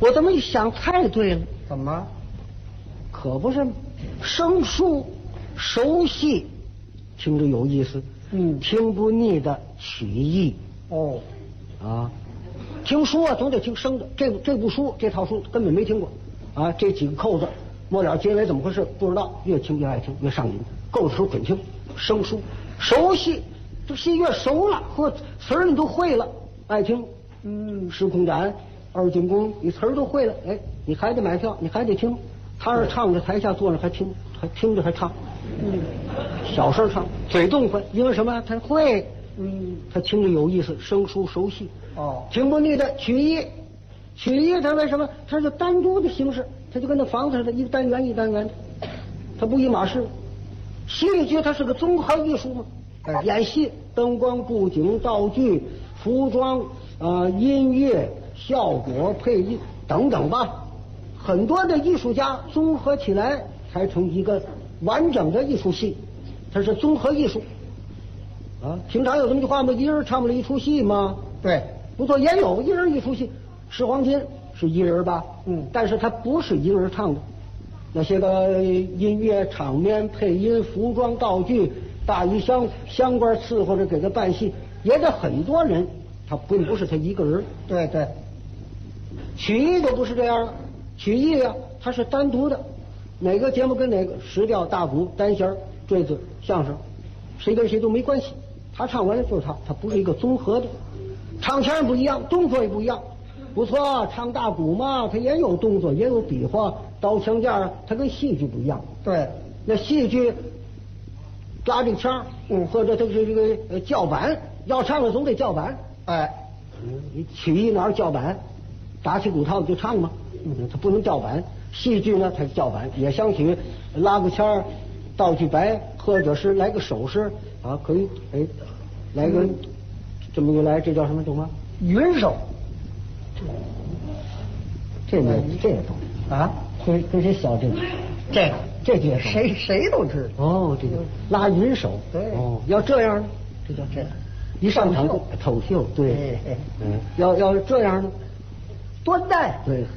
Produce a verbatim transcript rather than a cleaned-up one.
我这么一想，太对了。 怎么？ 可不是，生疏熟悉，听着有意思， 嗯， 听不腻的曲艺。 哦， 啊，听书啊，总得听生的。这这部书，这套书根本没听过啊。这几个扣子，末了结尾怎么回事不知道，越听越爱听，越上瘾。够的时候准听，生疏熟悉，这戏越熟了，或词儿你都会了，爱听。嗯，时空展、二进宫，你词儿都会了，哎，你还得买票，你还得听。他是唱着，台下坐着还听，还听着还唱。嗯，小声唱，嘴动会，因为什么？他会。嗯，他听着有意思，生疏熟悉。 哦， 听不腻的曲艺，曲艺它为什么？它是单独的形式，它就跟那房子似的，一个单元一单元的，它不一码事。戏剧它是个综合艺术嘛， 哎， 演戏，灯光、布景、道具、服装啊、呃、音乐、效果、配音等等吧，很多的艺术家综合起来才成一个完整的艺术戏，它是综合艺术。啊，平常有这么句话吗？一人唱不了一出戏吗？ 对， 不错，也有一人一出戏。石黄金是一人吧？嗯，但是他不是一人唱的，那些个音乐、场面、配音、服装、道具、大衣箱、相关伺候着给他办戏，也得很多人，他并不是他一个人。 对对， 曲艺就不是这样，曲艺啊，它是单独的，哪个节目跟哪个，石调、大鼓、单弦、坠子、相声，谁跟谁都没关系。他唱完了就是他，他不是一个综合的，唱腔不一样，动作也不一样。不错，唱大鼓嘛，他也有动作，也有比划，刀枪架，他跟戏剧不一样。 对， 那戏剧拉这个腔，嗯，或者他是这个呃叫板，要唱了总得叫板。 哎， 你曲艺哪有叫板？打起鼓套就唱嘛，嗯，他不能叫板。戏剧呢，它是叫板，也相许拉个腔儿，道具白，或者是来个手势啊，可以哎，来个、嗯、这么一来，这叫什么懂吗？ 云手。 这没这也懂啊？跟跟谁学这个？ 这个这句也懂， 谁谁都知道。 哦，这个拉云手。 对。 哦，要这样呢，这叫这样。一上场就透秀，对。嗯，要要这样呢， 端带。 对。